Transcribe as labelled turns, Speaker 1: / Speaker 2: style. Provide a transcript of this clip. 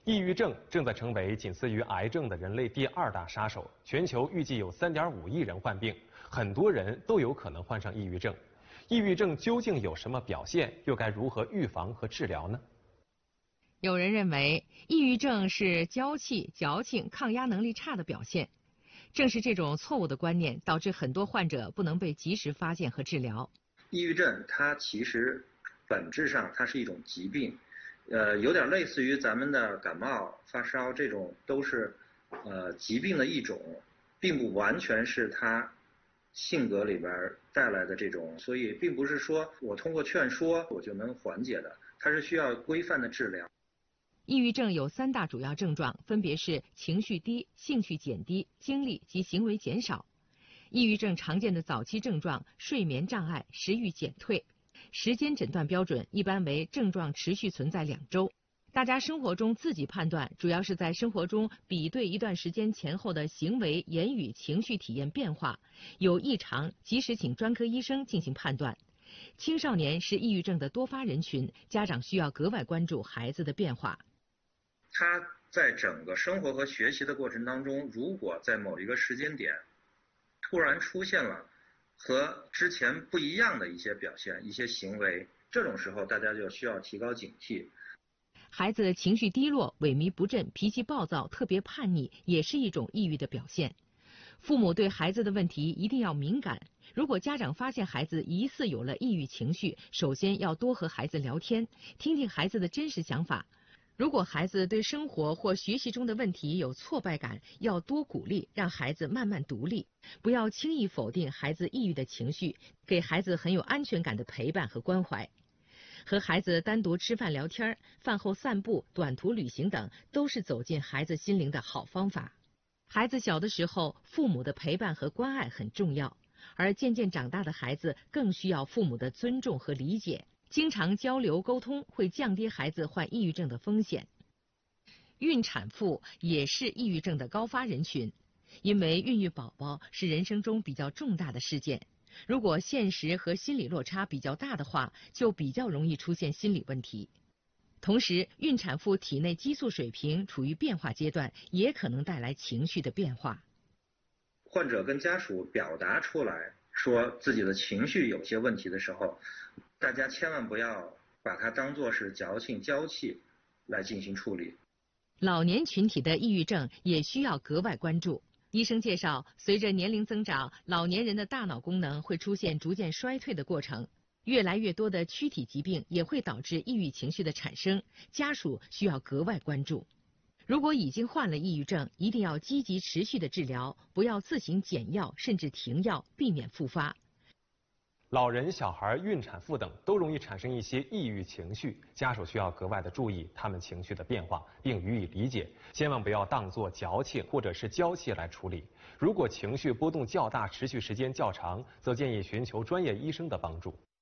Speaker 1: 抑郁症正在成为仅次于癌症的人类第2大杀手，全球预计有3.5亿人患病，很多人都有可能患上抑郁症。抑郁症究竟有什么表现，又该如何预防和治疗呢？
Speaker 2: 有人认为，抑郁症是娇气、矫情、抗压能力差的表现。正是这种错误的观念，导致很多患者不能被及时发现和治疗。
Speaker 3: 抑郁症它其实本质上它是一种疾病，有点类似于咱们的感冒、发烧这种，都是疾病的一种，并不完全是他性格里边带来的这种，所以并不是说我通过劝说我就能缓解的，它是需要规范的治疗。
Speaker 2: 抑郁症有3大主要症状，分别是情绪低、兴趣减低、精力及行为减少。抑郁症常见的早期症状：睡眠障碍、食欲减退。时间诊断标准一般为症状持续存在2周。大家生活中自己判断，主要是在生活中比对一段时间前后的行为、言语、情绪体验变化，有异常及时请专科医生进行判断。青少年是抑郁症的多发人群，家长需要格外关注孩子的变化。
Speaker 3: 他在整个生活和学习的过程当中，如果在某一个时间点突然出现了和之前不一样的一些表现、一些行为，这种时候大家就需要提高警惕。
Speaker 2: 孩子情绪低落、萎靡不振、脾气暴躁、特别叛逆，也是一种抑郁的表现。父母对孩子的问题一定要敏感。如果家长发现孩子疑似有了抑郁情绪，首先要多和孩子聊天，听听孩子的真实想法。如果孩子对生活或学习中的问题有挫败感，要多鼓励，让孩子慢慢独立，不要轻易否定孩子抑郁的情绪，给孩子很有安全感的陪伴和关怀。和孩子单独吃饭聊天、饭后散步、短途旅行等，都是走进孩子心灵的好方法。孩子小的时候，父母的陪伴和关爱很重要，而渐渐长大的孩子更需要父母的尊重和理解。经常交流沟通会降低孩子患抑郁症的风险。孕产妇也是抑郁症的高发人群，因为孕育宝宝是人生中比较重大的事件，如果现实和心理落差比较大的话，就比较容易出现心理问题。同时，孕产妇体内激素水平处于变化阶段，也可能带来情绪的变化。
Speaker 3: 患者跟家属表达出来说自己的情绪有些问题的时候，大家千万不要把它当作是矫情娇气来进行处理。
Speaker 2: 老年群体的抑郁症也需要格外关注。医生介绍，随着年龄增长，老年人的大脑功能会出现逐渐衰退的过程，越来越多的躯体疾病也会导致抑郁情绪的产生，家属需要格外关注。如果已经患了抑郁症，一定要积极持续的治疗，不要自行减药甚至停药，避免复发。
Speaker 1: 老人、小孩、孕产妇等都容易产生一些抑郁情绪，家属需要格外的注意他们情绪的变化，并予以理解，千万不要当作矫情或者是娇气来处理。如果情绪波动较大，持续时间较长，则建议寻求专业医生的帮助。